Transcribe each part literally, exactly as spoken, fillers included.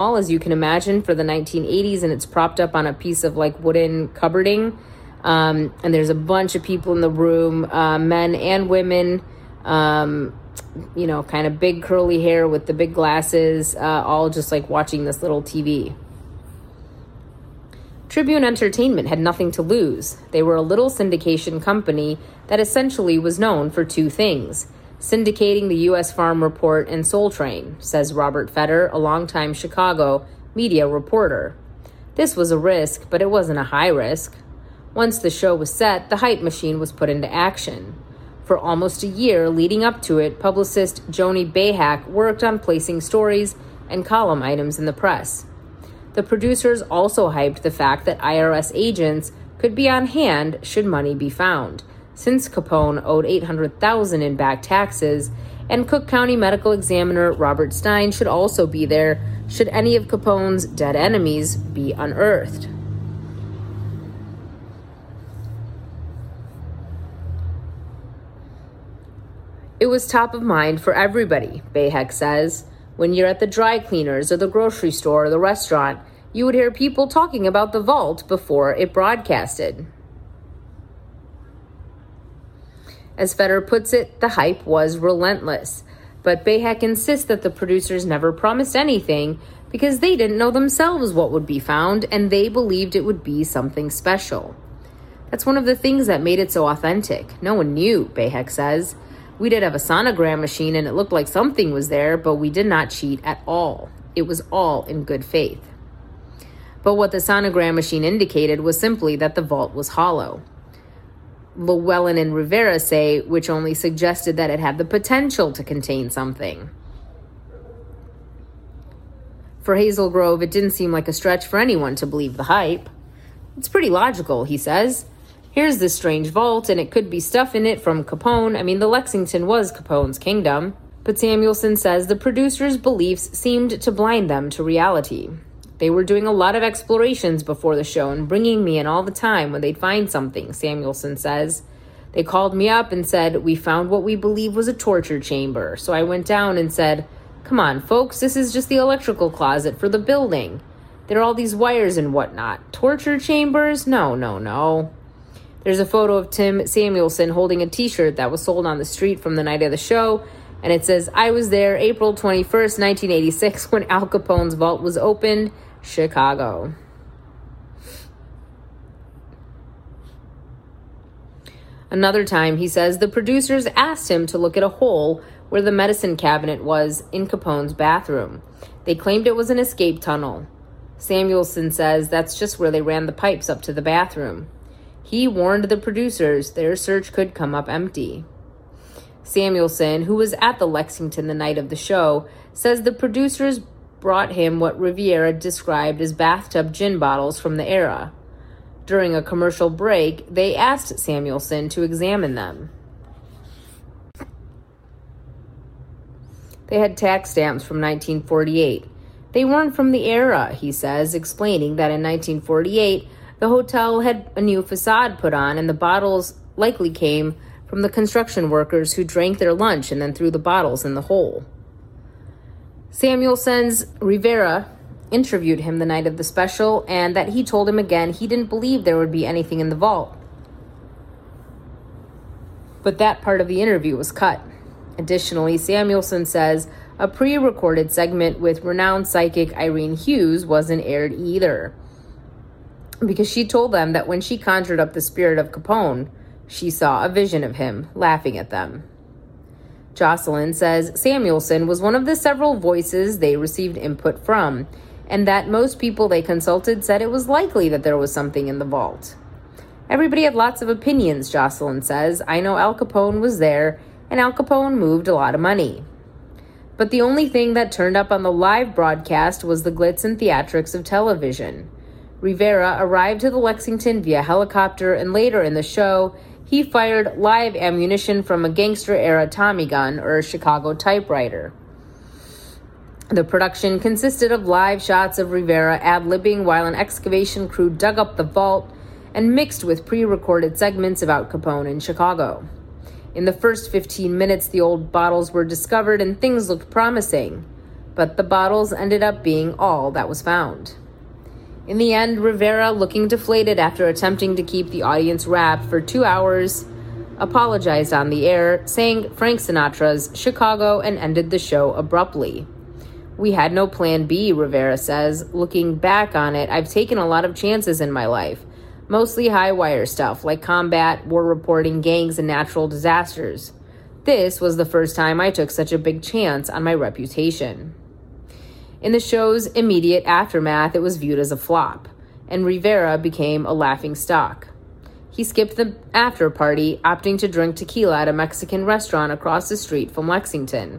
as you can imagine, for the nineteen eighties, and it's propped up on a piece of like wooden cupboarding. Um, and there's a bunch of people in the room, uh, men and women, um, you know, kind of big curly hair with the big glasses, uh, all just like watching this little T V. Tribune Entertainment had nothing to lose. They were a little syndication company that essentially was known for two things: syndicating the U S Farm Report and Soul Train, says Robert Fetter, a longtime Chicago media reporter. This was a risk, but it wasn't a high risk. Once the show was set, the hype machine was put into action. For almost a year leading up to it, publicist Joni Behak worked on placing stories and column items in the press. The producers also hyped the fact that I R S agents could be on hand should money be found, since Capone owed eight hundred thousand dollars in back taxes, and Cook County Medical Examiner Robert Stein should also be there should any of Capone's dead enemies be unearthed. It was top of mind for everybody, Behak says. When you're at the dry cleaners or the grocery store or the restaurant, you would hear people talking about the vault before it broadcasted. As Fetter puts it, the hype was relentless, but Behak insists that the producers never promised anything because they didn't know themselves what would be found, and they believed it would be something special. That's one of the things that made it so authentic. No one knew, Behak says. We did have a sonogram machine and it looked like something was there, but we did not cheat at all. It was all in good faith. But what the sonogram machine indicated was simply that the vault was hollow. Llewellyn and Rivera say, which only suggested that it had the potential to contain something. For Hazel Grove, it didn't seem like a stretch for anyone to believe the hype. It's pretty logical, he says. Here's this strange vault, and it could be stuff in it from Capone. I mean, the Lexington was Capone's kingdom. But Samuelson says the producers' beliefs seemed to blind them to reality. They were doing a lot of explorations before the show and bringing me in all the time when they'd find something, Samuelson says. They called me up and said, we found what we believe was a torture chamber. So I went down and said, come on, folks, this is just the electrical closet for the building. There are all these wires and whatnot. Torture chambers? No, no, no. There's a photo of Tim Samuelson holding a t-shirt that was sold on the street from the night of the show, and it says, I was there April twenty-first, nineteen eighty-six, when Al Capone's vault was opened, Chicago. Another time, he says, the producers asked him to look at a hole where the medicine cabinet was in Capone's bathroom. They claimed it was an escape tunnel. Samuelson says that's just where they ran the pipes up to the bathroom. He warned the producers their search could come up empty. Samuelson, who was at the Lexington the night of the show, says the producers brought him what Riviera described as bathtub gin bottles from the era. During a commercial break, they asked Samuelson to examine them. They had tax stamps from nineteen forty-eight. They weren't from the era, he says, explaining that in nineteen forty-eight, the hotel had a new facade put on, and the bottles likely came from the construction workers who drank their lunch and then threw the bottles in the hole. Samuelson's Rivera interviewed him the night of the special, and that he told him again he didn't believe there would be anything in the vault. But that part of the interview was cut. Additionally, Samuelson says a pre-recorded segment with renowned psychic Irene Hughes wasn't aired either, because she told them that when she conjured up the spirit of Capone, she saw a vision of him laughing at them. Jocelyn says Samuelson was one of the several voices they received input from, and that most people they consulted said it was likely that there was something in the vault. Everybody had lots of opinions, Jocelyn says. I know Al Capone was there, and Al Capone moved a lot of money. But the only thing that turned up on the live broadcast was the glitz and theatrics of television. Rivera arrived to the Lexington via helicopter, and later in the show, he fired live ammunition from a gangster-era Tommy gun or a Chicago typewriter. The production consisted of live shots of Rivera ad-libbing while an excavation crew dug up the vault and mixed with pre-recorded segments about Capone in Chicago. In the first fifteen minutes, the old bottles were discovered and things looked promising. but the bottles ended up being all that was found. In the end, Rivera, looking deflated after attempting to keep the audience wrapped for two hours, apologized on the air, sang Frank Sinatra's Chicago, and ended the show abruptly. "We had no plan B," Rivera says. "Looking back on it, I've taken a lot of chances in my life, mostly high-wire stuff like combat, war reporting, gangs, and natural disasters. This was the first time I took such a big chance on my reputation." In the show's immediate aftermath, it was viewed as a flop, and Rivera became a laughingstock. He skipped the after-party, opting to drink tequila at a Mexican restaurant across the street from Lexington.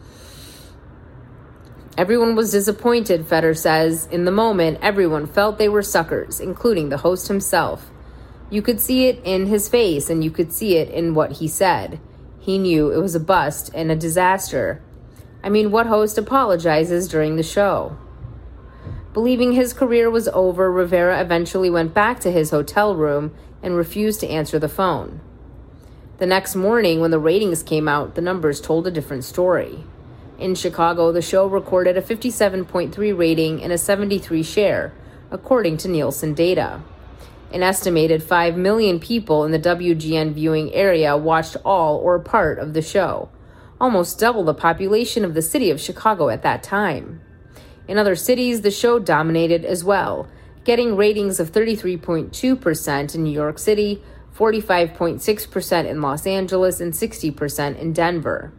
"Everyone was disappointed," Fetter says. "In the moment, everyone felt they were suckers, including the host himself. You could see it in his face, and you could see it in what he said. He knew it was a bust and a disaster. I mean, what host apologizes during the show?" Believing his career was over, Rivera eventually went back to his hotel room and refused to answer the phone. The next morning, when the ratings came out, the numbers told a different story. In Chicago, the show recorded a fifty-seven point three rating and a seventy-three share, according to Nielsen data. An estimated five million people in the W G N viewing area watched all or part of the show, almost double the population of the city of Chicago at that time. In other cities, the show dominated as well, getting ratings of thirty-three point two percent in New York City, forty-five point six percent in Los Angeles, and sixty percent in Denver.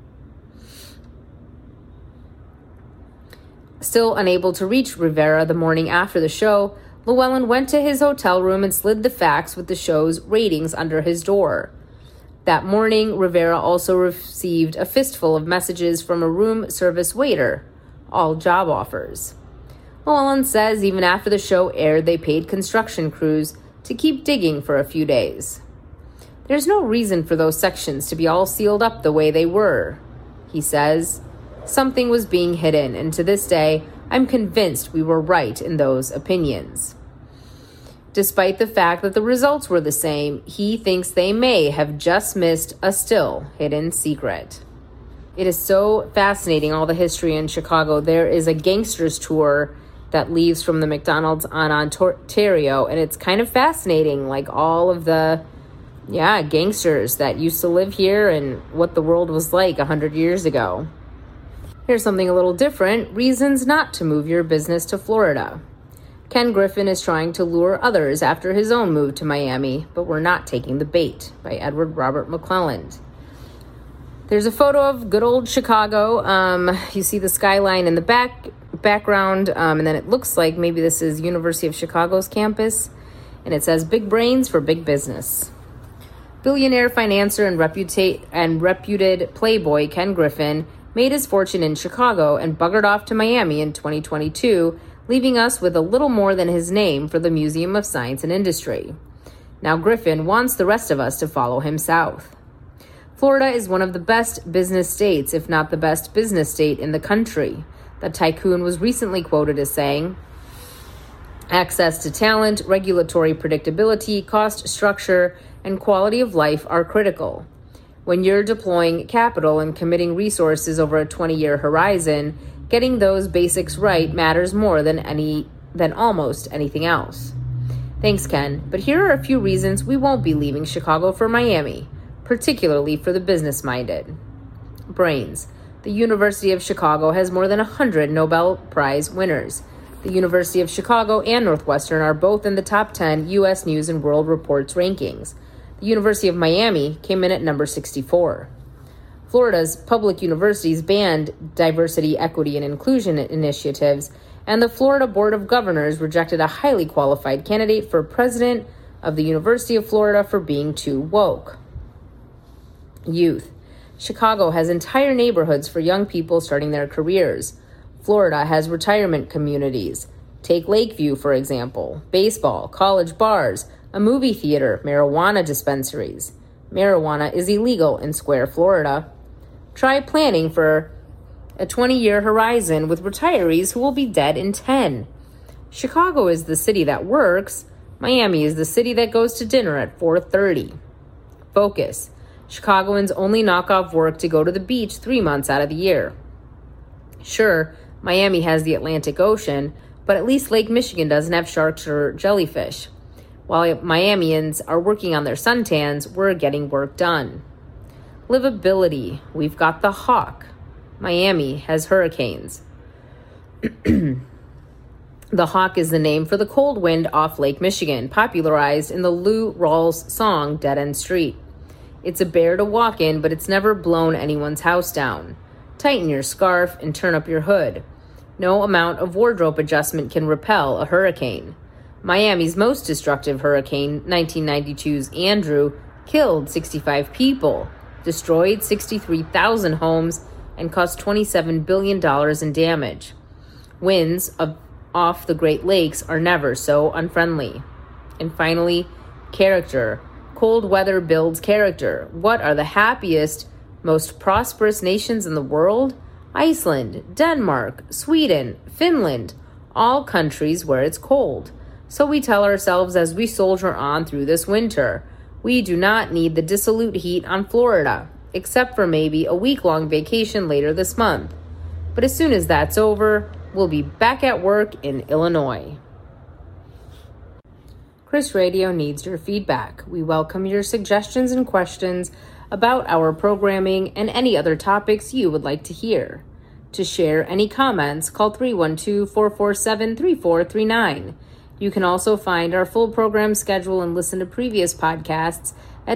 Still unable to reach Rivera the morning after the show, Llewellyn went to his hotel room and slid the fax with the show's ratings under his door. That morning, Rivera also received a fistful of messages from a room service waiter, all job offers. Llewellyn says even after the show aired, they paid construction crews to keep digging for a few days. "There's no reason for those sections to be all sealed up the way they were," he says. "Something was being hidden, and to this day, I'm convinced we were right in those opinions." Despite the fact that the results were the same, he thinks they may have just missed a still hidden secret. It is so fascinating, all the history in Chicago. There is a gangsters tour that leaves from the McDonald's on Ontario, and it's kind of fascinating, like all of the, yeah, gangsters that used to live here and what the world was like a hundred years ago. Here's something a little different: reasons not to move your business to Florida. Ken Griffin is trying to lure others after his own move to Miami, but we're not taking the bait, by Edward Robert McClelland. There's a photo of good old Chicago. Um, you see the skyline in the back background, um, and then it looks like maybe this is University of Chicago's campus, and it says "Big Brains for Big Business." Billionaire financier and, reputa- and reputed playboy Ken Griffin made his fortune in Chicago and buggered off to Miami in twenty twenty-two, leaving us with a little more than his name for the Museum of Science and Industry. Now Griffin wants the rest of us to follow him south. Florida is one of the best business states, if not the best business state in the country. The tycoon was recently quoted as saying, "Access to talent, regulatory predictability, cost structure, and quality of life are critical. When you're deploying capital and committing resources over a twenty-year horizon, getting those basics right matters more than any than almost anything else." Thanks, Ken, but here are a few reasons we won't be leaving Chicago for Miami, particularly for the business-minded. Brains. The University of Chicago has more than one hundred Nobel Prize winners. The University of Chicago and Northwestern are both in the top ten U S News and World Report's rankings. The University of Miami came in at number sixty-four. Florida's public universities banned diversity, equity, and inclusion initiatives, and the Florida Board of Governors rejected a highly qualified candidate for president of the University of Florida for being too woke. Youth. Chicago has entire neighborhoods for young people starting their careers. Florida has retirement communities. Take Lakeview, for example. Baseball, college bars, a movie theater, marijuana dispensaries. Marijuana is illegal in Square, Florida. Try planning for a twenty-year horizon with retirees who will be dead in ten. Chicago is the city that works. Miami is the city that goes to dinner at four thirty. Focus. Chicagoans only knock off work to go to the beach three months out of the year. Sure, Miami has the Atlantic Ocean, but at least Lake Michigan doesn't have sharks or jellyfish. While Miamians are working on their suntans, we're getting work done. Livability. We've got the Hawk. Miami has hurricanes. The Hawk is the name for the cold wind off Lake Michigan, popularized in the Lou Rawls song Dead End Street. It's a bear to walk in, but it's never blown anyone's house down. Tighten your scarf and turn up your hood. No amount of wardrobe adjustment can repel a hurricane. Miami's most destructive hurricane, nineteen ninety-two's Andrew, killed sixty-five people, destroyed sixty-three thousand homes, and cost twenty-seven billion dollars in damage. Winds of, off the Great Lakes are never so unfriendly. And finally, character. Cold weather builds character. What are the happiest, most prosperous nations in the world? Iceland, Denmark, Sweden, Finland, all countries where it's cold. So we tell ourselves as we soldier on through this winter, we do not need the dissolute heat on Florida, except for maybe a week-long vacation later this month. But as soon as that's over, we'll be back at work in Illinois. Chris Radio needs your feedback. We welcome your suggestions and questions about our programming and any other topics you would like to hear. To share any comments, call three one two, four four seven, three four three nine. You can also find our full program schedule and listen to previous podcasts at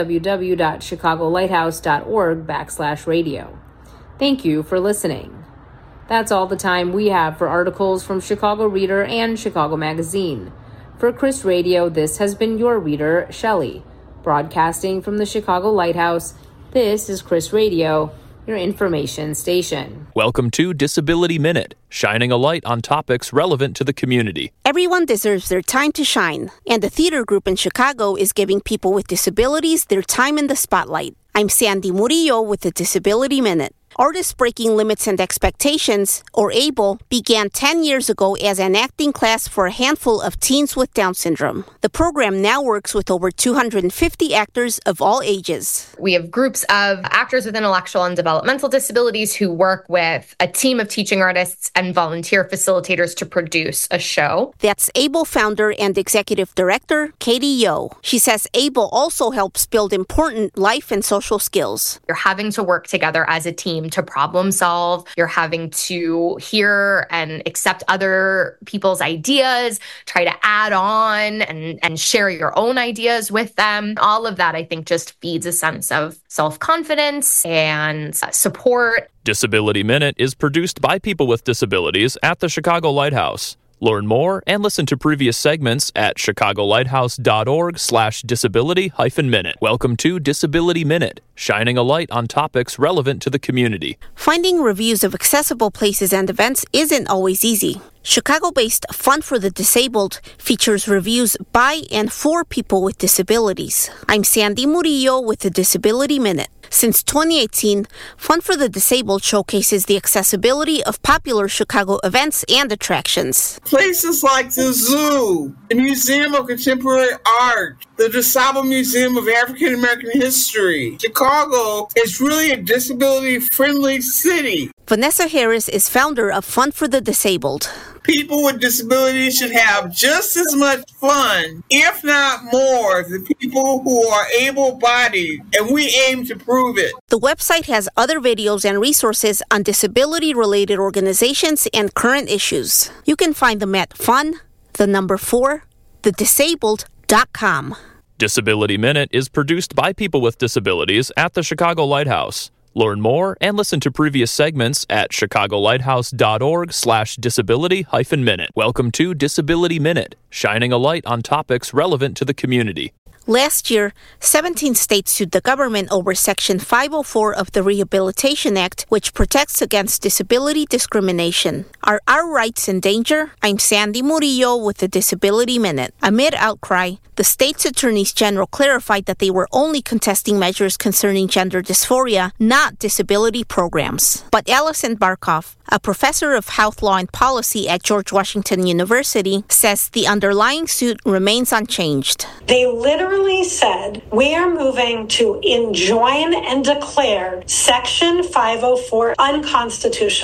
www.chicagolighthouse.org backslash radio. Thank you for listening. That's all the time we have for articles from Chicago Reader and Chicago Magazine. For Chris Radio, this has been your reader, Shelley. Broadcasting from the Chicago Lighthouse, this is Chris Radio, your information station. Welcome to Disability Minute, shining a light on topics relevant to the community. Everyone deserves their time to shine, and the theater group in Chicago is giving people with disabilities their time in the spotlight. I'm Sandy Murillo with the Disability Minute. Artists Breaking Limits and Expectations, or ABLE, began ten years ago as an acting class for a handful of teens with Down syndrome. The program now works with over two hundred fifty actors of all ages. We have groups of actors with intellectual and developmental disabilities who work with a team of teaching artists and volunteer facilitators to produce a show. That's ABLE founder and executive director, Katie Yo. She says ABLE also helps build important life and social skills. You're having to work together as a team to problem solve. You're having to hear and accept other people's ideas, try to add on and, and share your own ideas with them. All of that, I think, just feeds a sense of self-confidence and support. Disability Minute is produced by people with disabilities at the Chicago Lighthouse. Learn more and listen to previous segments at chicagolighthouse.org slash disability hyphen minute. Welcome to Disability Minute, shining a light on topics relevant to the community. Finding reviews of accessible places and events isn't always easy. Chicago-based Fund for the Disabled features reviews by and for people with disabilities. I'm Sandy Murillo with the Disability Minute. Since twenty eighteen, Fund for the Disabled showcases the accessibility of popular Chicago events and attractions. Places like the Zoo, the Museum of Contemporary Art, the DeSable Museum of African American History. Chicago is really a disability-friendly city. Vanessa Harris is founder of Fund for the Disabled. People with disabilities should have just as much fun, if not more, than people who are able-bodied, and we aim to prove it. The website has other videos and resources on disability-related organizations and current issues. You can find them at fun, the number four, the disabled dot com. Disability Minute is produced by people with disabilities at the Chicago Lighthouse. Learn more and listen to previous segments at chicagolighthouse.org slash disability hyphen minute. Welcome to Disability Minute, shining a light on topics relevant to the community. Last year, seventeen states sued the government over Section five oh four of the Rehabilitation Act, which protects against disability discrimination. Are our rights in danger? I'm Sandy Murillo with the Disability Minute. Amid outcry, the state's attorneys general clarified that they were only contesting measures concerning gender dysphoria, not disability programs. But Allison Barkoff, a professor of health law and policy at George Washington University, says the underlying suit remains unchanged. They literally said, we are moving to enjoin and declare Section five oh four unconstitutional.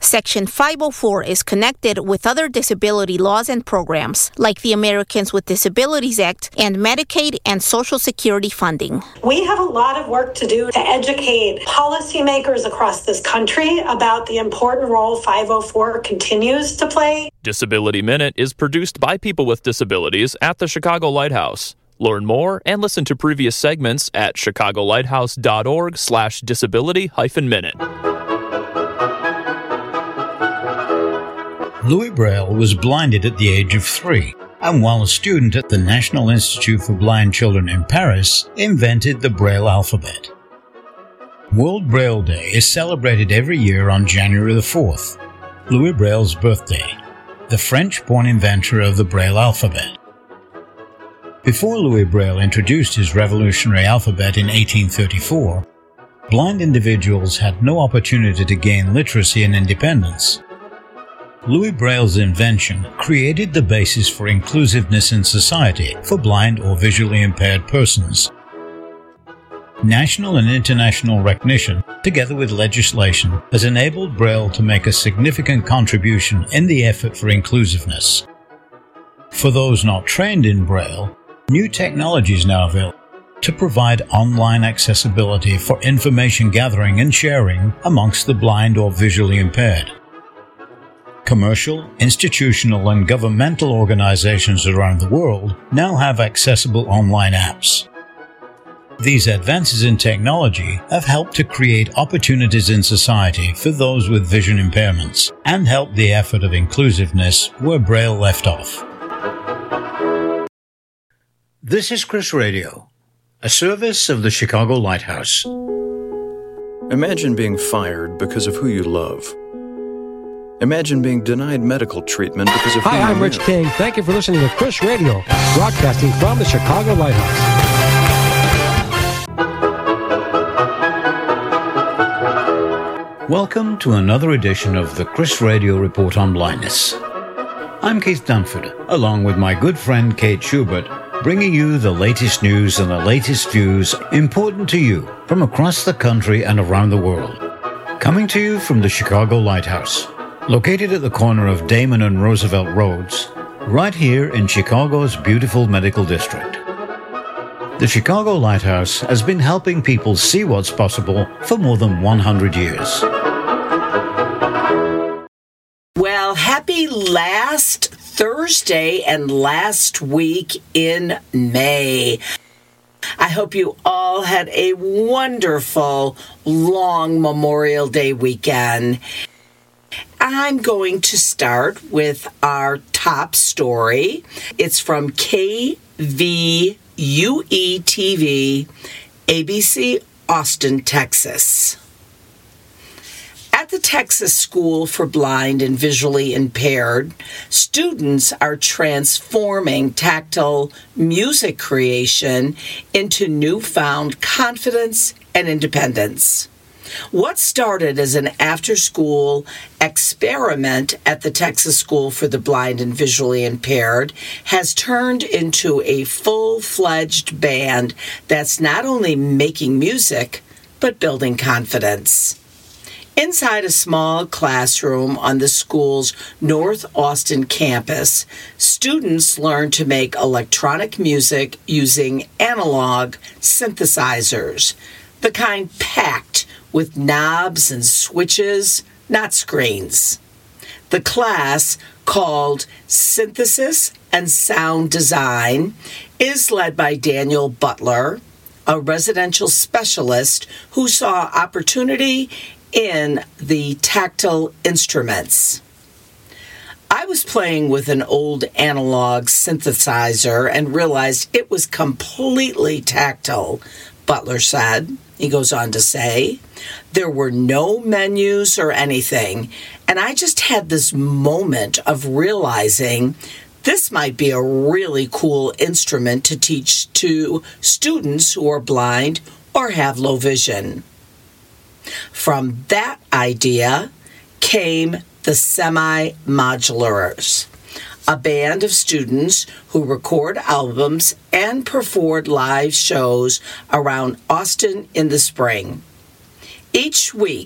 Section five oh four is connected with other disability laws and programs, like the Americans with Disabilities Act and Medicaid and Social Security funding. We have a lot of work to do to educate policymakers across this country about the important role five oh four continues to play. Disability Minute is produced by people with disabilities at the Chicago Lighthouse. Learn more and listen to previous segments at chicagolighthouse.org slash disability hyphen minute. Louis Braille was blinded at the age of three, and while a student at the National Institute for Blind Children in Paris, invented the Braille alphabet. World Braille Day is celebrated every year on January the fourth, Louis Braille's birthday, the French-born inventor of the Braille alphabet. Before Louis Braille introduced his revolutionary alphabet in eighteen thirty-four, blind individuals had no opportunity to gain literacy and independence. Louis Braille's invention created the basis for inclusiveness in society for blind or visually impaired persons. National and international recognition, together with legislation, has enabled Braille to make a significant contribution in the effort for inclusiveness. For those not trained in Braille, new technology is now available to provide online accessibility for information gathering and sharing amongst the blind or visually impaired. Commercial, institutional, and governmental organizations around the world now have accessible online apps. These advances in technology have helped to create opportunities in society for those with vision impairments and help the effort of inclusiveness where Braille left off. This is Chris Radio, a service of the Chicago Lighthouse. Imagine being fired because of who you love. Imagine being denied medical treatment because of who Hi, you I'm Rich live. King. Thank you for listening to Chris Radio, broadcasting from the Chicago Lighthouse. Welcome to another edition of the Chris Radio Report on Blindness. I'm Keith Dunford, along with my good friend Kate Schubert, bringing you the latest news and the latest views important to you from across the country and around the world. Coming to you from the Chicago Lighthouse, located at the corner of Damon and Roosevelt Roads, right here in Chicago's beautiful medical district. The Chicago Lighthouse has been helping people see what's possible for more than one hundred years. Well, happy last Thursday and last week in May. I hope you all had a wonderful, long Memorial Day weekend. I'm going to start with our top story. It's from K V U E T V, A B C, Austin, Texas. At the Texas School for Blind and Visually Impaired, students are transforming tactile music creation into newfound confidence and independence. What started as an after-school experiment at the Texas School for the Blind and Visually Impaired has turned into a full-fledged band that's not only making music, but building confidence. Inside a small classroom on the school's North Austin campus, students learn to make electronic music using analog synthesizers, the kind packed with knobs and switches, not screens. The class, called Synthesis and Sound Design, is led by Daniel Butler, a residential specialist who saw opportunity in the tactile instruments. I was playing with an old analog synthesizer and realized it was completely tactile, Butler said. He goes on to say, there were no menus or anything, and I just had this moment of realizing this might be a really cool instrument to teach to students who are blind or have low vision. From that idea came the Semi-Modulars, a band of students who record albums and perform live shows around Austin in the spring. Each week,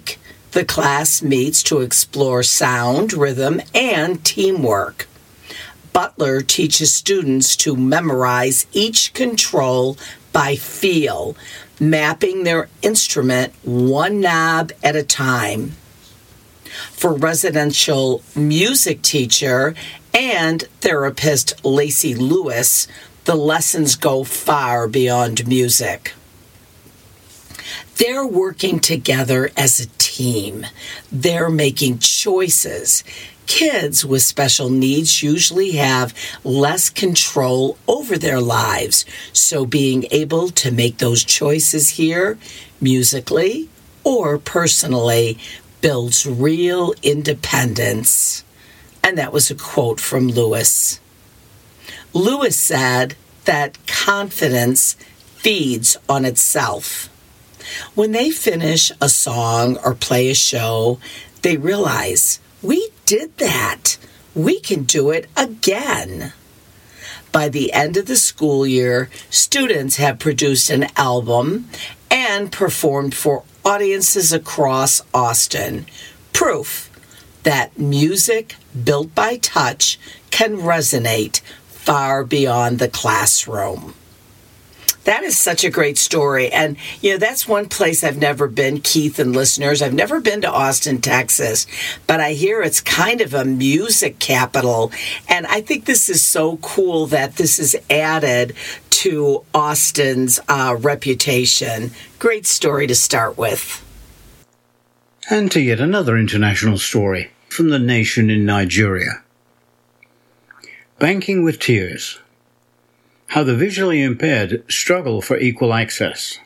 The class meets to explore sound, rhythm, and teamwork. Butler teaches students to memorize each control by feel, mapping their instrument one knob at a time. For residential music teacher and therapist Lacey Lewis, the lessons go far beyond music. They're working together as a team. They're making choices. Kids with special needs usually have less control over their lives, so being able to make those choices here, musically or personally, builds real independence. And that was a quote from Lewis. Lewis said that confidence feeds on itself. When they finish a song or play a show, they realize, we did that. We can do it again. By the end of the school year, students have produced an album and performed for audiences across Austin. Proof that music built by touch can resonate far beyond the classroom. That is such a great story. And, you know, that's one place I've never been, Keith and listeners. I've never been to Austin, Texas, but I hear it's kind of a music capital. And I think this is so cool that this is added to Austin's uh, reputation. Great story to start with. And to yet another international story from the nation in Nigeria. Banking with Tears. How the visually impaired struggle for equal access.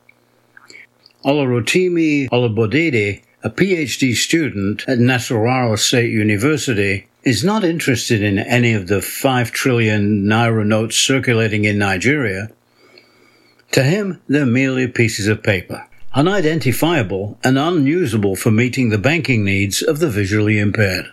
Olorotimi Olabodede, a P H D student at Nasarawa State University, is not interested in any of the five trillion naira notes circulating in Nigeria. To him, they're merely pieces of paper, unidentifiable and unusable for meeting the banking needs of the visually impaired.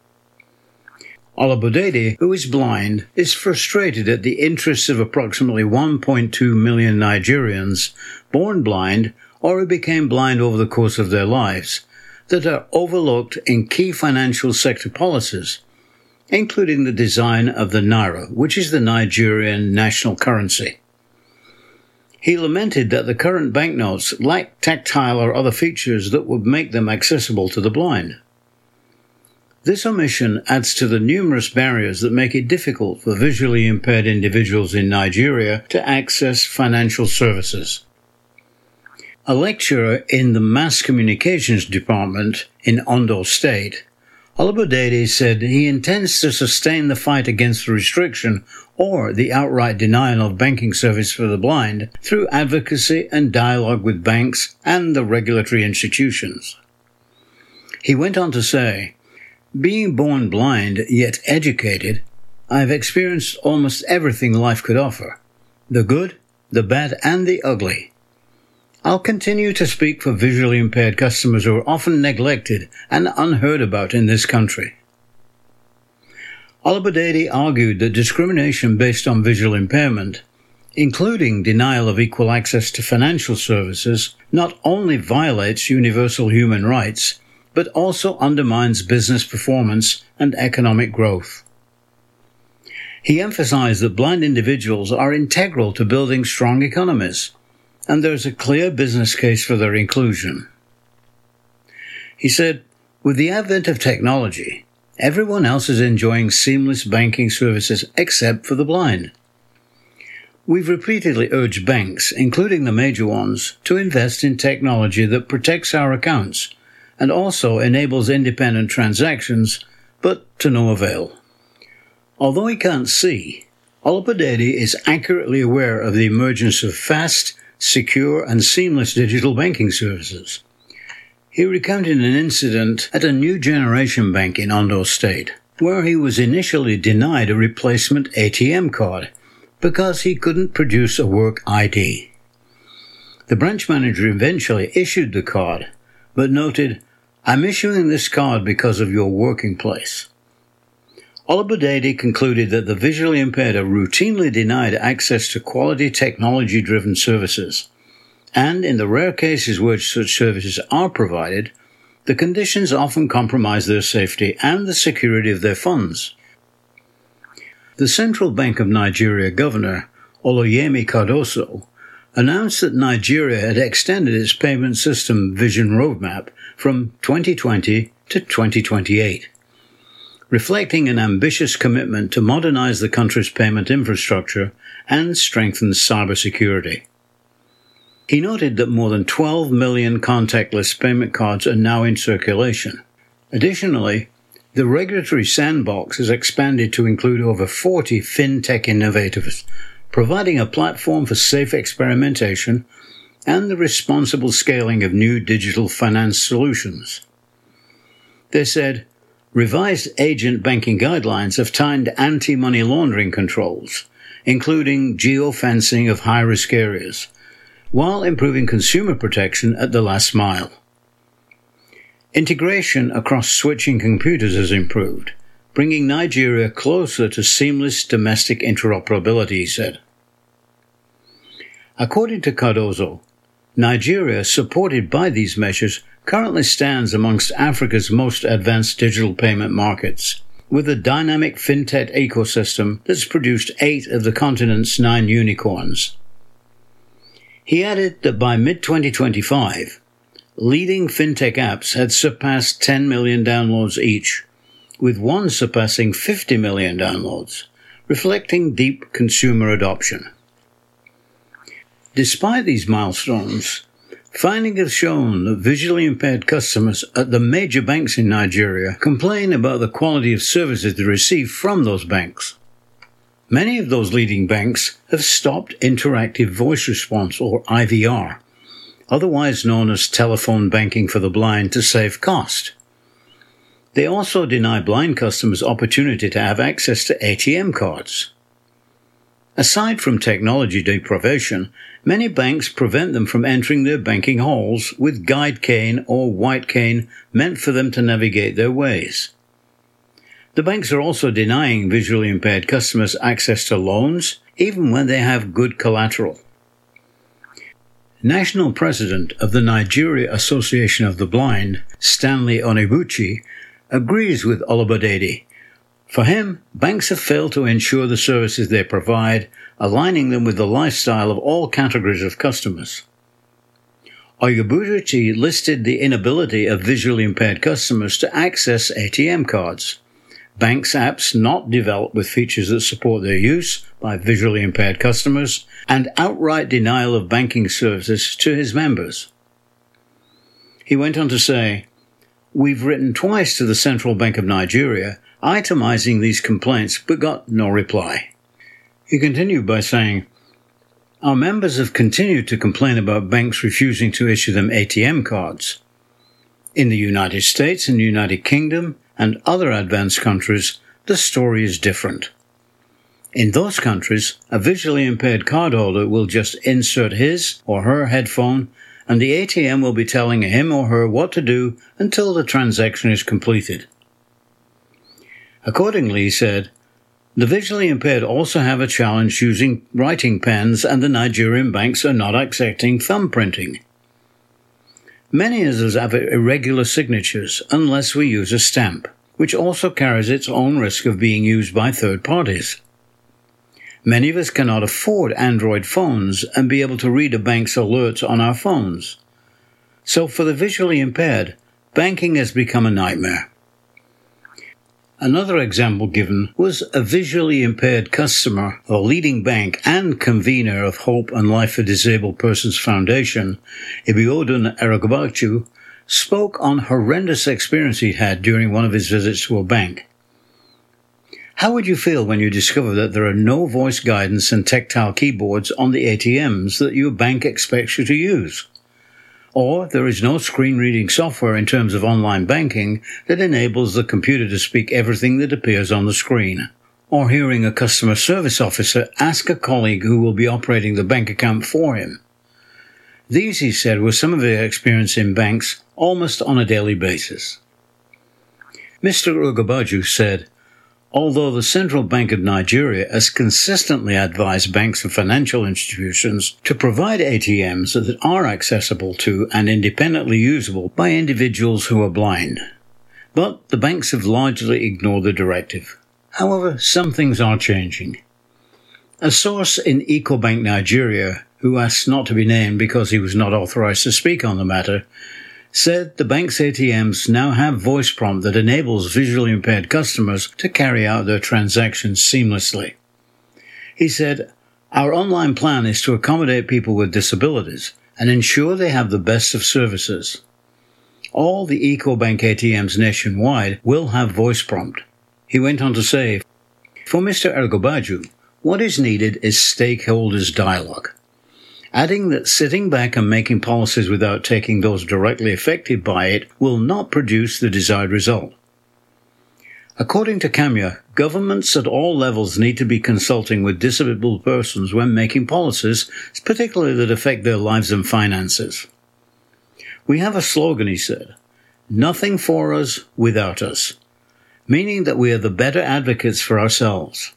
Olabodede, who is blind, is frustrated at the interests of approximately one point two million Nigerians born blind or who became blind over the course of their lives that are overlooked in key financial sector policies, including the design of the naira, which is the Nigerian national currency. He lamented that the current banknotes lack tactile or other features that would make them accessible to the blind. This omission adds to the numerous barriers that make it difficult for visually impaired individuals in Nigeria to access financial services. A lecturer in the Mass Communications Department in Ondo State, Olabodede said he intends to sustain the fight against the restriction or the outright denial of banking service for the blind through advocacy and dialogue with banks and the regulatory institutions. He went on to say, "Being born blind yet educated, I have experienced almost everything life could offer, the good, the bad, and the ugly. I'll continue to speak for visually impaired customers who are often neglected and unheard about in this country." Olabodede argued that discrimination based on visual impairment, including denial of equal access to financial services, not only violates universal human rights, but also undermines business performance and economic growth. He emphasized that blind individuals are integral to building strong economies, and there's a clear business case for their inclusion. He said, "With the advent of technology, everyone else is enjoying seamless banking services except for the blind. We've repeatedly urged banks, including the major ones, to invest in technology that protects our accounts and also enables independent transactions, but to no avail." Although he can't see, Olabodede is accurately aware of the emergence of fast, secure, and seamless digital banking services. He recounted an incident at a new generation bank in Ondo State, where he was initially denied a replacement A T M card because he couldn't produce a work I D. The branch manager eventually issued the card, but noted, "I'm issuing this card because of your working place." Olabodede concluded that the visually impaired are routinely denied access to quality technology-driven services, and in the rare cases where such services are provided, the conditions often compromise their safety and the security of their funds. The Central Bank of Nigeria Governor, Oloyemi Cardoso, announced that Nigeria had extended its payment system vision roadmap from twenty twenty to twenty twenty-eight, reflecting an ambitious commitment to modernize the country's payment infrastructure and strengthen cybersecurity. He noted that more than twelve million contactless payment cards are now in circulation. Additionally, the regulatory sandbox has expanded to include over forty fintech innovators, providing a platform for safe experimentation and the responsible scaling of new digital finance solutions. They said, revised agent banking guidelines have tightened anti-money laundering controls, including geofencing of high-risk areas, while improving consumer protection at the last mile. Integration across switching computers has improved, bringing Nigeria closer to seamless domestic interoperability, he said. According to Cardoso, Nigeria, supported by these measures, currently stands amongst Africa's most advanced digital payment markets, with a dynamic fintech ecosystem that's produced eight of the continent's nine unicorns. He added that by mid twenty twenty-five, leading fintech apps had surpassed ten million downloads each, with one surpassing fifty million downloads, reflecting deep consumer adoption. Despite these milestones, findings have shown that visually impaired customers at the major banks in Nigeria complain about the quality of services they receive from those banks. Many of those leading banks have stopped interactive voice response, or I V R, otherwise known as telephone banking for the blind, to save cost. They also deny blind customers opportunity to have access to A T M cards. Aside from technology deprivation, many banks prevent them from entering their banking halls with guide cane or white cane meant for them to navigate their ways. The banks are also denying visually impaired customers access to loans, even when they have good collateral. National President of the Nigeria Association of the Blind, Stanley Onibuchi, agrees with Olabodede. For him, banks have failed to ensure the services they provide, aligning them with the lifestyle of all categories of customers. Onibuchi listed the inability of visually impaired customers to access A T M cards, banks' apps not developed with features that support their use by visually impaired customers, and outright denial of banking services to his members. He went on to say, "We've written twice to the Central Bank of Nigeria, itemizing these complaints, but got no reply." He continued by saying, "Our members have continued to complain about banks refusing to issue them A T M cards. In the United States and United Kingdom and other advanced countries, the story is different. In those countries, a visually impaired cardholder will just insert his or her headphone, and the A T M will be telling him or her what to do until the transaction is completed." Accordingly, he said, the visually impaired also have a challenge using writing pens, and the Nigerian banks are not accepting thumb printing. Many of us have irregular signatures unless we use a stamp, which also carries its own risk of being used by third parties. Many of us cannot afford Android phones and be able to read a bank's alerts on our phones. So for the visually impaired, banking has become a nightmare. Another example given was a visually impaired customer of a leading bank and convener of Hope and Life for Disabled Persons Foundation, Ibiodun Erogbachu, spoke on horrendous experience he'd had during one of his visits to a bank. How would you feel when you discover that there are no voice guidance and tactile keyboards on the A T Ms that your bank expects you to use? Or there is no screen reading software in terms of online banking that enables the computer to speak everything that appears on the screen? Or hearing a customer service officer ask a colleague who will be operating the bank account for him? These, he said, were some of his experience in banks almost on a daily basis. Mister Ugabaju said, Although the Central Bank of Nigeria has consistently advised banks and financial institutions to provide A T Ms that are accessible to and independently usable by individuals who are blind. But the banks have largely ignored the directive. However, some things are changing. A source in Ecobank Nigeria, who asked not to be named because he was not authorized to speak on the matter, said the bank's A T Ms now have voice prompt that enables visually impaired customers to carry out their transactions seamlessly. He said, "Our online plan is to accommodate people with disabilities and ensure they have the best of services. All the Ecobank A T Ms nationwide will have voice prompt." He went on to say, "For Mister Ergobaju, what is needed is stakeholders' dialogue," adding that sitting back and making policies without taking those directly affected by it will not produce the desired result. According to Kamya, governments at all levels need to be consulting with disabled persons when making policies, particularly that affect their lives and finances. "We have a slogan," he said, "Nothing for us without us," meaning that we are the better advocates for ourselves.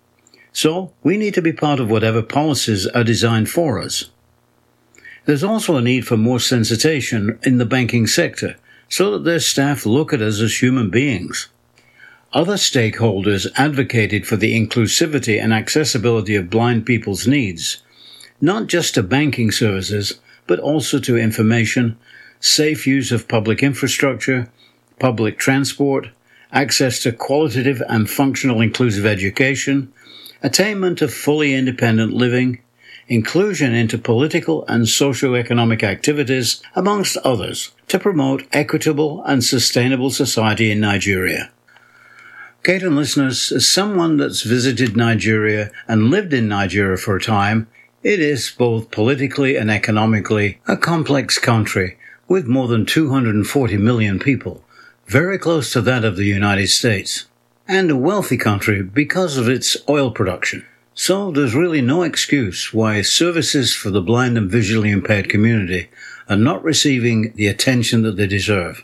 So, we need to be part of whatever policies are designed for us. There's also a need for more sensitization in the banking sector, so that their staff look at us as human beings. Other stakeholders advocated for the inclusivity and accessibility of blind people's needs, not just to banking services, but also to information, safe use of public infrastructure, public transport, access to qualitative and functional inclusive education, attainment of fully independent living, inclusion into political and socio-economic activities, amongst others, to promote equitable and sustainable society in Nigeria. Kate and listeners, as someone that's visited Nigeria and lived in Nigeria for a time, it is both politically and economically a complex country with more than two hundred forty million people, very close to that of the United States, and a wealthy country because of its oil production. So there's really no excuse why services for the blind and visually impaired community are not receiving the attention that they deserve.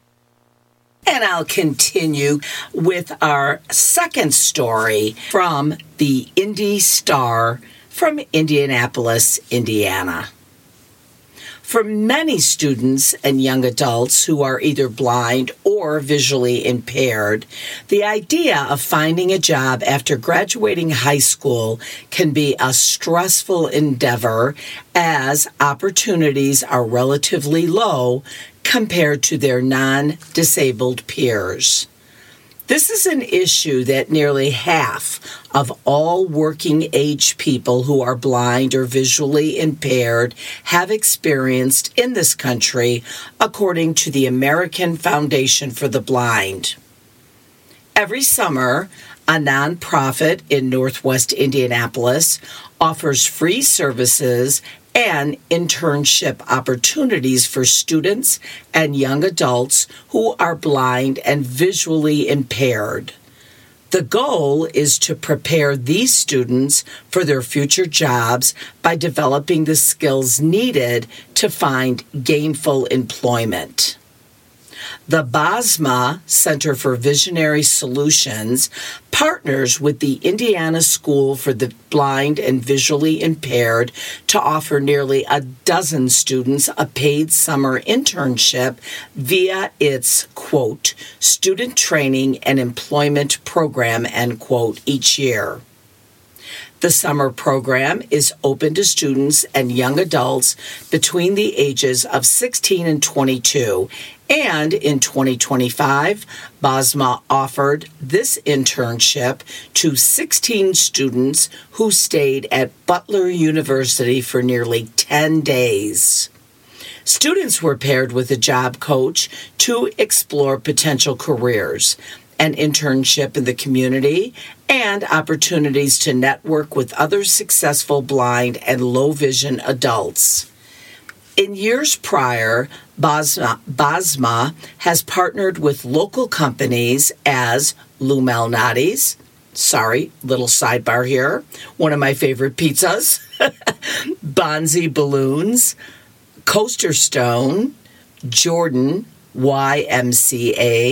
And I'll continue with our second story from the Indy Star from Indianapolis, Indiana. For many students and young adults who are either blind or visually impaired, the idea of finding a job after graduating high school can be a stressful endeavor, as opportunities are relatively low compared to their non-disabled peers. This is an issue that nearly half of all working-age people who are blind or visually impaired have experienced in this country, according to the American Foundation for the Blind. Every summer, a nonprofit in Northwest Indianapolis offers free services and internship opportunities for students and young adults who are blind and visually impaired. The goal is to prepare these students for their future jobs by developing the skills needed to find gainful employment. The BASMA Center for Visionary Solutions partners with the Indiana School for the Blind and Visually Impaired to offer nearly a dozen students a paid summer internship via its, quote, student training and employment program, end quote, each year. The summer program is open to students and young adults between the ages of sixteen and twenty-two, and in twenty twenty-five, BASMA offered this internship to sixteen students who stayed at Butler University for nearly ten days. Students were paired with a job coach to explore potential careers, an internship in the community, and opportunities to network with other successful blind and low-vision adults. In years prior, BASMA, BASMA has partnered with local companies as Lou Malnati's, sorry, little sidebar here, one of my favorite pizzas, Bonzi Balloons, Coaster Stone, Jordan, Y M C A,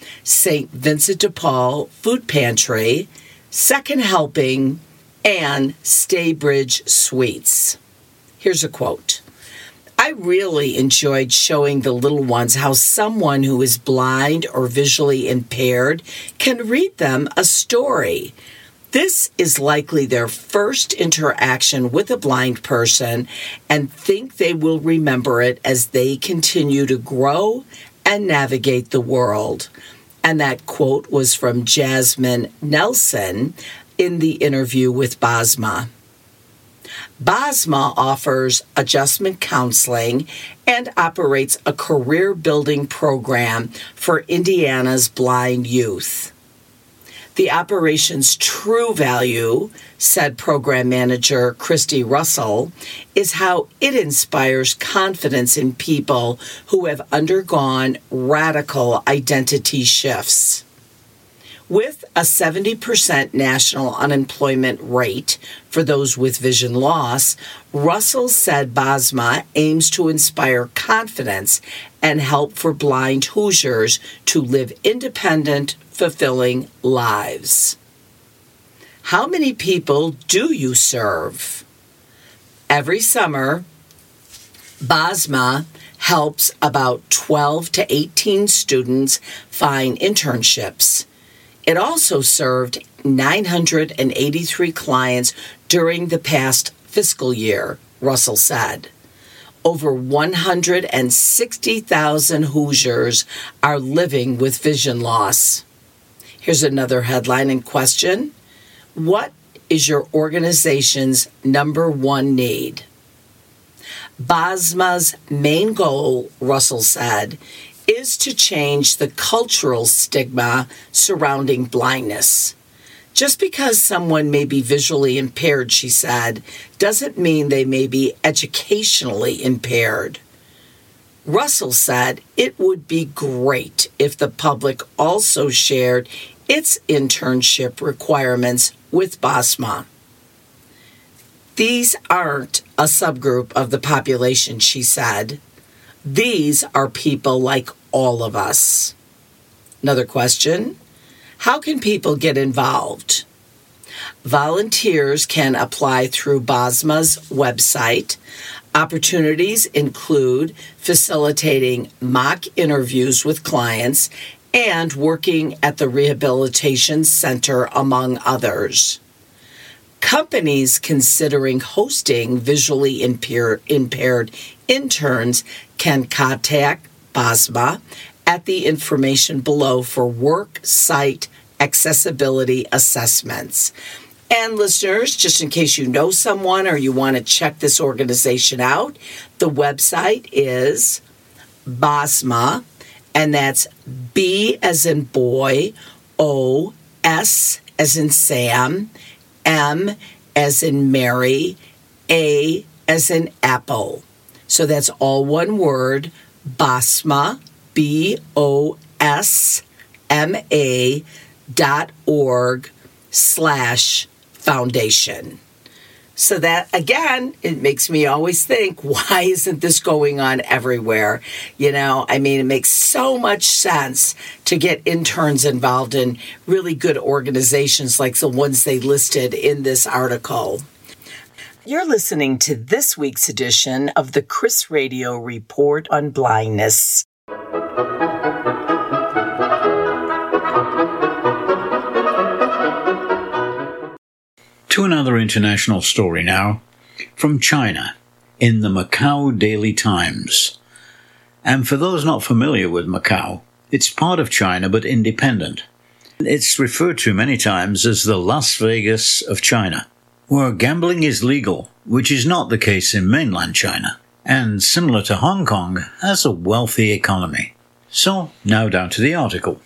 Saint Vincent de Paul Food Pantry, Second Helping, and Staybridge Sweets. Here's a quote. I really enjoyed showing the little ones how someone who is blind or visually impaired can read them a story. This is likely their first interaction with a blind person, and think they will remember it as they continue to grow and navigate the world. And that quote was from Jasmine Nelson in the interview with Basma. Basma offers adjustment counseling and operates a career-building program for Indiana's blind youth. The operation's true value, said program manager Christy Russell, is how it inspires confidence in people who have undergone radical identity shifts. With a seventy percent national unemployment rate for those with vision loss, Russell said Basma aims to inspire confidence and help for blind Hoosiers to live independent, fulfilling lives. How many people do you serve? Every summer, Basma helps about twelve to eighteen students find internships. It also served nine hundred eighty-three clients during the past fiscal year, Russell said. Over one hundred sixty thousand Hoosiers are living with vision loss. Here's another headline in question. What is your organization's number one need? Basma's main goal, Russell said, is to change the cultural stigma surrounding blindness. Just because someone may be visually impaired, she said, doesn't mean they may be educationally impaired. Russell said it would be great if the public also shared its internship requirements with Basma. These aren't a subgroup of the population, she said. These are people like all of us. Another question. How can people get involved? Volunteers can apply through Basma's website. Opportunities include facilitating mock interviews with clients and working at the rehabilitation center, among others. Companies considering hosting visually impair- impaired interns can contact Basma at the information below for work site accessibility assessments. And listeners, just in case you know someone or you want to check this organization out, the website is Basma, and that's B as in boy, O, S as in Sam, M as in Mary, A as in apple. So that's all one word, Basma, B O S M A dot org slash foundation. So that, again, it makes me always think, why isn't this going on everywhere? You know, I mean, it makes so much sense to get interns involved in really good organizations like the ones they listed in this article. You're listening to this week's edition of the Chris Radio Report on Blindness. To another international story now, from China, in the Macau Daily Times. And for those not familiar with Macau, it's part of China but independent. It's referred to many times as the Las Vegas of China, where gambling is legal, which is not the case in mainland China, and similar to Hong Kong, has a wealthy economy. So, now down to the article.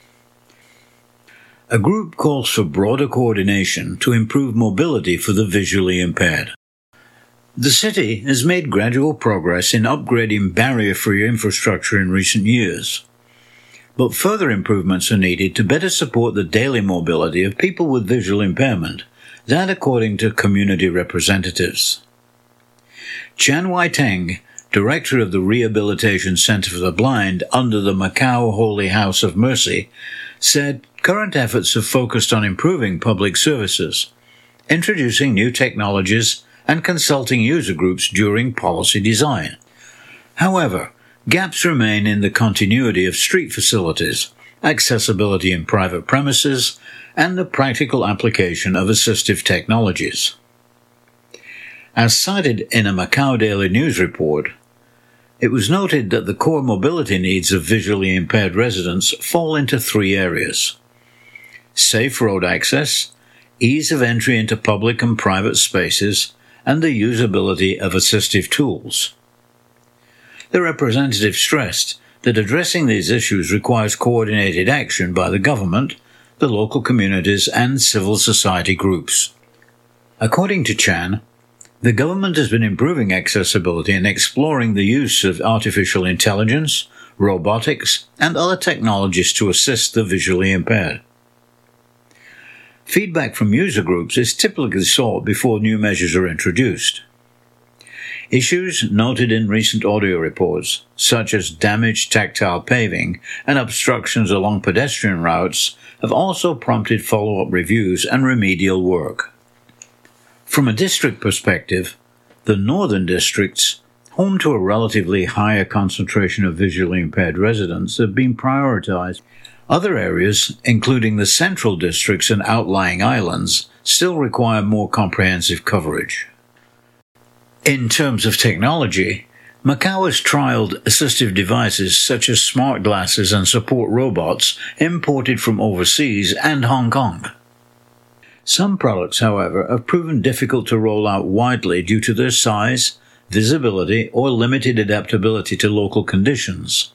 A group calls for broader coordination to improve mobility for the visually impaired. The city has made gradual progress in upgrading barrier-free infrastructure in recent years, but further improvements are needed to better support the daily mobility of people with visual impairment, that according to community representatives. Chan Wai-Teng director of the Rehabilitation Center for the Blind under the Macau Holy House of Mercy, said current efforts have focused on improving public services, introducing new technologies, and consulting user groups during policy design. However, gaps remain in the continuity of street facilities, accessibility in private premises, and the practical application of assistive technologies. As cited in a Macau Daily News report, it was noted that the core mobility needs of visually impaired residents fall into three areas: safe road access, ease of entry into public and private spaces, and the usability of assistive tools. The representative stressed that addressing these issues requires coordinated action by the government, the local communities, and civil society groups. According to Chan, the government has been improving accessibility and exploring the use of artificial intelligence, robotics, and other technologies to assist the visually impaired. Feedback from user groups is typically sought before new measures are introduced. Issues noted in recent audio reports, such as damaged tactile paving and obstructions along pedestrian routes, have also prompted follow-up reviews and remedial work. From a district perspective, the northern districts, home to a relatively higher concentration of visually impaired residents, have been prioritized. Other areas, including the central districts and outlying islands, still require more comprehensive coverage. In terms of technology, Macau has trialed assistive devices such as smart glasses and support robots imported from overseas and Hong Kong. Some products, however, have proven difficult to roll out widely due to their size, visibility, or limited adaptability to local conditions.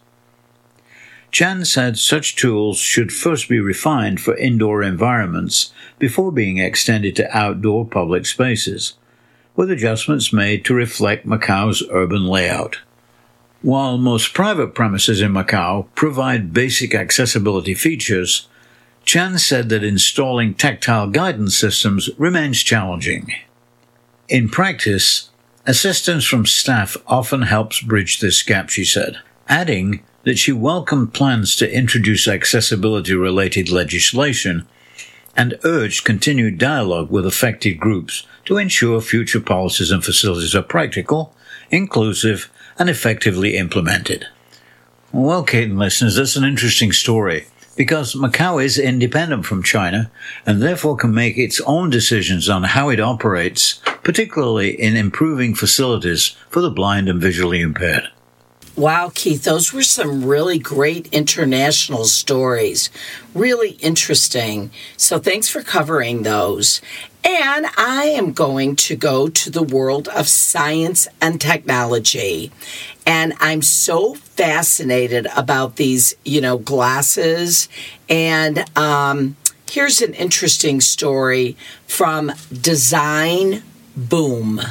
Chan said such tools should first be refined for indoor environments before being extended to outdoor public spaces, with adjustments made to reflect Macau's urban layout. While most private premises in Macau provide basic accessibility features, Chan said that installing tactile guidance systems remains challenging. In practice, assistance from staff often helps bridge this gap, she said, adding that she welcomed plans to introduce accessibility-related legislation and urged continued dialogue with affected groups to ensure future policies and facilities are practical, inclusive, and effectively implemented. Well, Kate and listeners, that's an interesting story, because Macau is independent from China and therefore can make its own decisions on how it operates, particularly in improving facilities for the blind and visually impaired. Wow, Keith, those were some really great international stories. Really interesting. So thanks for covering those. And I am going to go to the world of science and technology. And I'm so fascinated about these, you know, glasses. And um, here's an interesting story from Design Boom.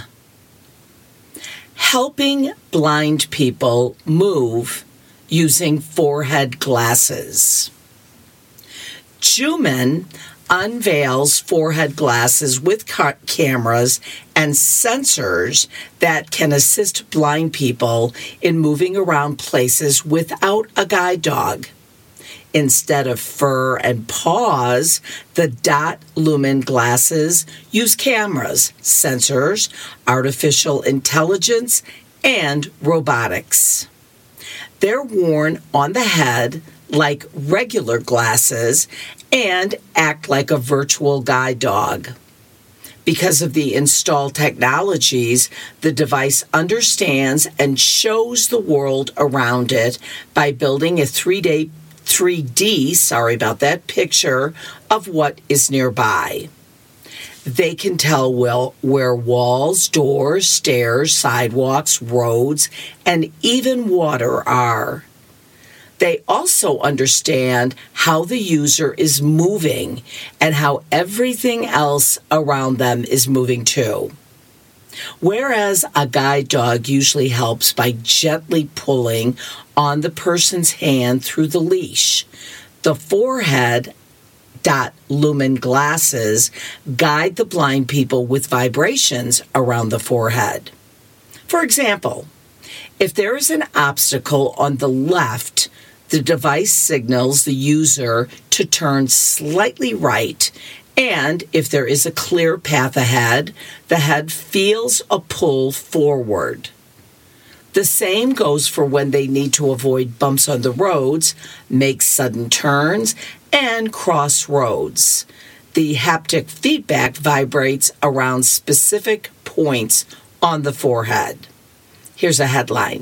Helping blind people move using forehead glasses. Juman unveils forehead glasses with ca- cameras and sensors that can assist blind people in moving around places without a guide dog. Instead of fur and paws, the Dot Lumen glasses use cameras, sensors, artificial intelligence, and robotics. They're worn on the head like regular glasses and act like a virtual guide dog. Because of the installed technologies, the device understands and shows the world around it by building a three-day three D, sorry about that, picture of what is nearby. They can tell well where walls, doors, stairs, sidewalks, roads, and even water are. They also understand how the user is moving and how everything else around them is moving too. Whereas a guide dog usually helps by gently pulling on the person's hand through the leash, the forehead Dot Lumen glasses guide the blind people with vibrations around the forehead. For example, If there is an obstacle on the left, the device signals the user to turn slightly right, and if there is a clear path ahead, the head feels a pull forward. The same goes for when they need to avoid bumps on the roads, make sudden turns, and cross roads. The haptic feedback vibrates around specific points on the forehead. Here's a headline.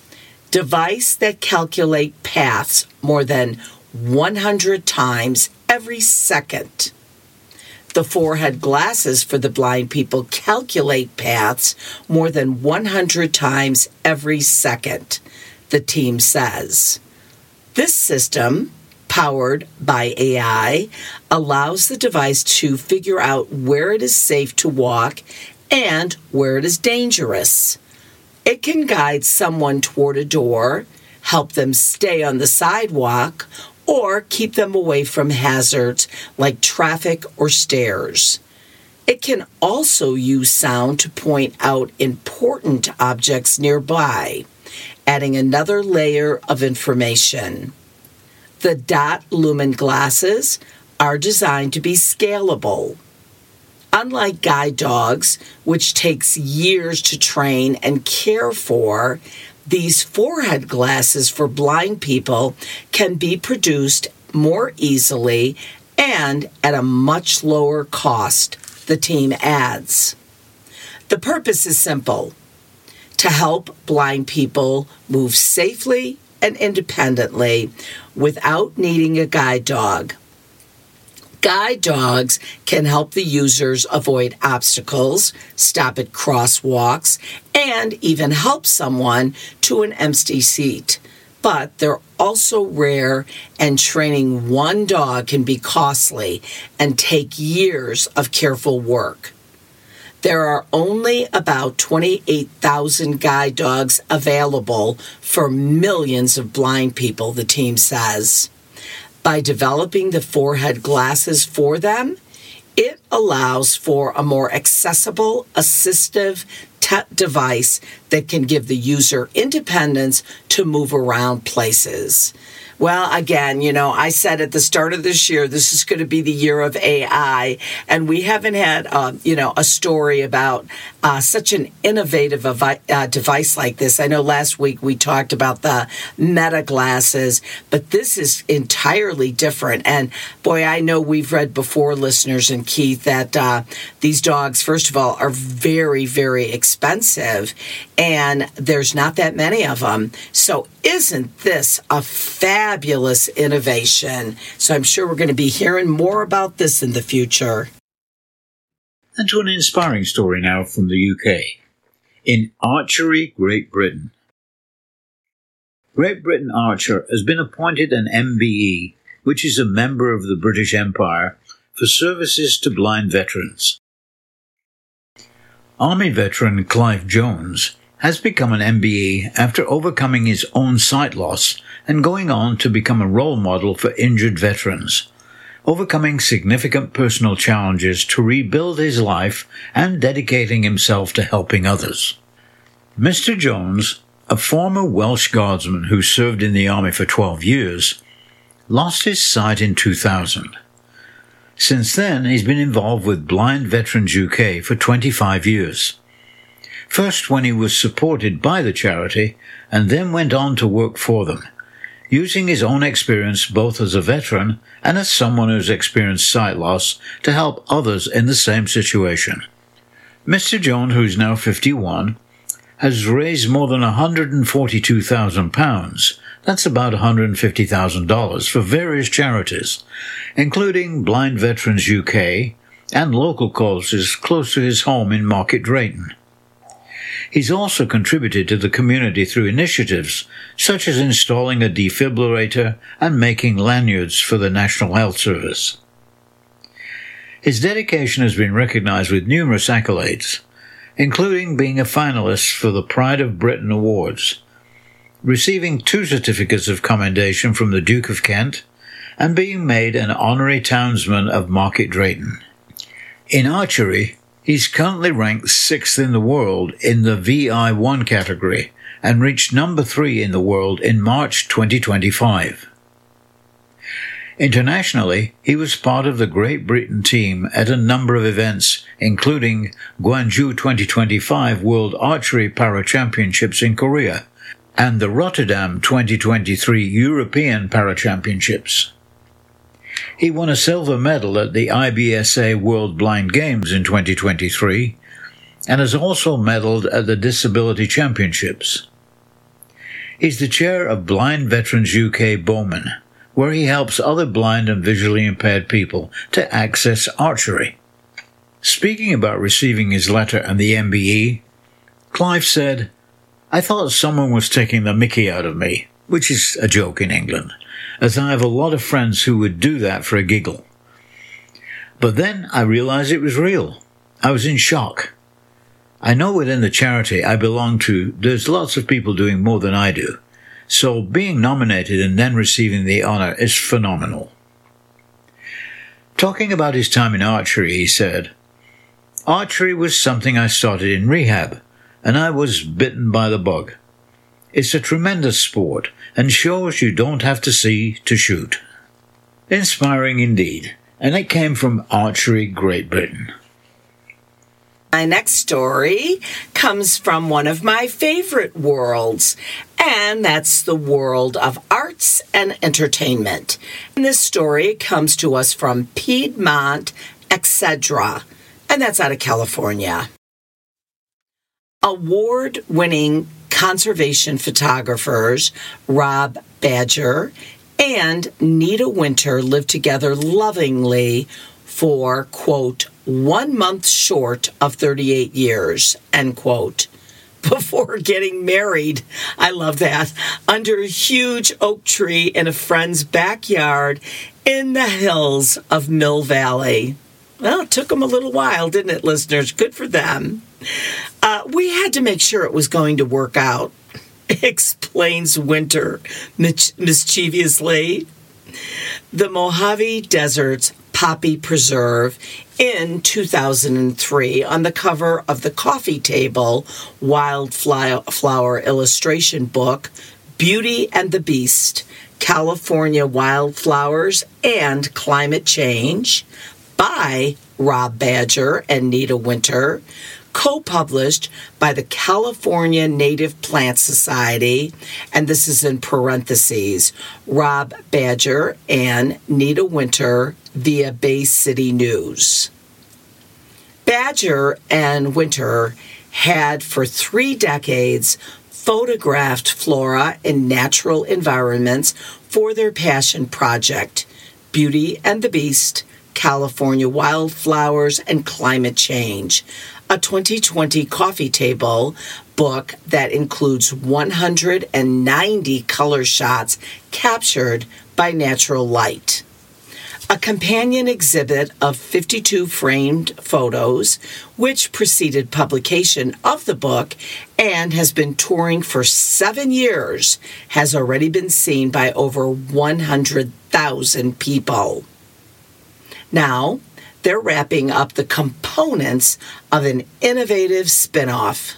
Device that calculate paths more than one hundred times every second. The forehead glasses for the blind people calculate paths more than one hundred times every second, the team says. This system, powered by A I, allows the device to figure out where it is safe to walk and where it is dangerous. It can guide someone toward a door, help them stay on the sidewalk, or keep them away from hazards like traffic or stairs. It can also use sound to point out important objects nearby, adding another layer of information. The dot lumen glasses are designed to be scalable. Unlike guide dogs, which takes years to train and care for, these forehead glasses for blind people can be produced more easily and at a much lower cost, the team adds. The purpose is simple: to help blind people move safely and independently without needing a guide dog. Guide dogs can help the users avoid obstacles, stop at crosswalks, and even help someone to an empty seat. But they're also rare, and training one dog can be costly and take years of careful work. There are only about twenty-eight thousand guide dogs available for millions of blind people, the team says. By developing the forehead glasses for them, it allows for a more accessible, assistive te- device that can give the user independence to move around places. Well, again, you know, I said at the start of this year, this is going to be the year of A I, and we haven't had, uh, you know, a story about uh, such an innovative avi- uh, device like this. I know last week we talked about the Meta glasses, but this is entirely different. And boy, I know we've read before, listeners and Keith, that uh, these dogs, first of all, are very, very expensive, and there's not that many of them. So isn't this a fabulous innovation? So I'm sure we're going to be hearing more about this in the future. And to an inspiring story now from the U K. In Archery, Great Britain. Great Britain Archer has been appointed an M B E, which is a member of the British Empire, for services to blind veterans. Army veteran Clive Jones has become an M B E after overcoming his own sight loss and going on to become a role model for injured veterans, overcoming significant personal challenges to rebuild his life and dedicating himself to helping others. Mister Jones, a former Welsh Guardsman who served in the army for twelve years, lost his sight in two thousand. Since then, he's been involved with Blind Veterans U K for twenty-five years. First when he was supported by the charity, and then went on to work for them, using his own experience both as a veteran and as someone who's experienced sight loss to help others in the same situation. Mister Jones, who's now fifty-one, has raised more than one hundred forty-two thousand pounds, that's about one hundred fifty thousand dollars, for various charities, including Blind Veterans U K and local causes close to his home in Market Drayton. He's also contributed to the community through initiatives such as installing a defibrillator and making lanyards for the National Health Service. His dedication has been recognized with numerous accolades, including being a finalist for the Pride of Britain Awards, receiving two certificates of commendation from the Duke of Kent, and being made an honorary townsman of Market Drayton. In archery, he's currently ranked sixth in the world in the V I one category and reached number three in the world in March twenty twenty-five. Internationally, he was part of the Great Britain team at a number of events, including Gwangju twenty twenty-five World Archery Para-Championships in Korea and the Rotterdam twenty twenty-three European Para-Championships. He won a silver medal at the I B S A World Blind Games in twenty twenty-three and has also medaled at the Disability Championships. He's the chair of Blind Veterans U K Bowman, where he helps other blind and visually impaired people to access archery. Speaking about receiving his letter and the M B E, Clive said, "I thought someone was taking the mickey out of me," which is a joke in England, as I have a lot of friends who would do that for a giggle. But then I realized it was real. I was in shock. I know within the charity I belong to, there's lots of people doing more than I do, so being nominated and then receiving the honor is phenomenal. Talking about his time in archery, he said, "Archery was something I started in rehab, and I was bitten by the bug. It's a tremendous sport and shows you don't have to see to shoot." Inspiring indeed, and it came from Archery Great Britain. My next story comes from one of my favorite worlds, and that's the world of arts and entertainment. And this story comes to us from Piedmont Excedra, and that's out of California. Award-winning conservation photographers Rob Badger and Nita Winter lived together lovingly for, quote, one month short of thirty-eight years, end quote, before getting married. I love that. Under a huge oak tree in a friend's backyard in the hills of Mill Valley. Well, it took them a little while, didn't it, listeners? Good for them. Uh, we had to make sure it was going to work out, explains Winter mich- mischievously. The Mojave Desert's Poppy Preserve in two thousand three on the cover of the coffee table wildflower illustration book, Beauty and the Beast, California Wildflowers and Climate Change, by Rob Badger and Nita Winter, co-published by the California Native Plant Society, and this is in parentheses, Rob Badger and Nita Winter via Bay City News. Badger and Winter had for three decades photographed flora in natural environments for their passion project, Beauty and the Beast, California Wildflowers and Climate Change, a twenty twenty coffee table book that includes one hundred ninety color shots captured by natural light. A companion exhibit of fifty-two framed photos, which preceded publication of the book and has been touring for seven years, has already been seen by over one hundred thousand people. Now, they're wrapping up the components of an innovative spin-off.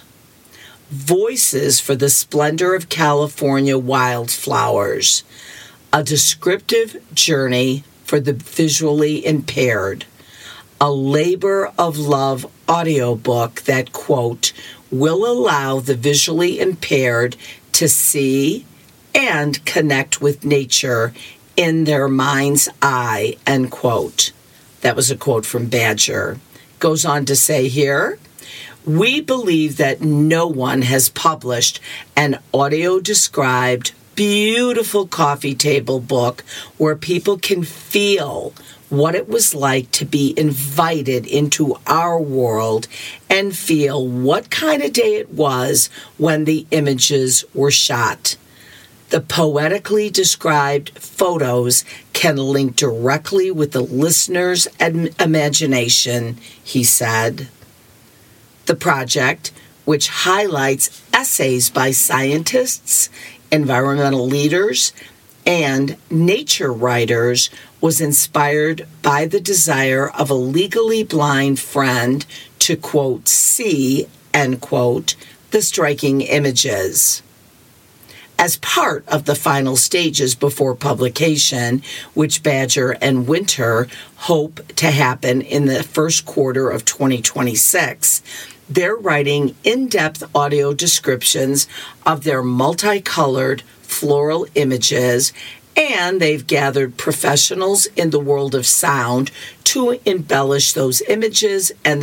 Voices for the Splendor of California Wildflowers, a descriptive journey for the visually impaired, a labor of love audiobook that, quote, will allow the visually impaired to see and connect with nature in their mind's eye, end quote. That was a quote from Badger. Goes on to say here, we believe that no one has published an audio-described, beautiful coffee table book where people can feel what it was like to be invited into our world and feel what kind of day it was when the images were shot. The poetically described photos can link directly with the listener's im- imagination, he said. The project, which highlights essays by scientists, environmental leaders, and nature writers, was inspired by the desire of a legally blind friend to, quote, see, end quote, the striking images. as part of the final stages before publication, which Badger and Winter hope to happen in the first quarter of twenty twenty-six. They're writing in-depth audio descriptions of their multicolored floral images, and they've gathered professionals in the world of sound to embellish those images and